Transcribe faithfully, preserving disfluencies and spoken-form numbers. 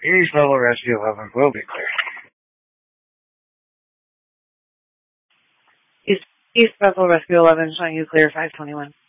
East Level Rescue eleven will be clear. East, East Level Rescue eleven showing you clear five twenty-one.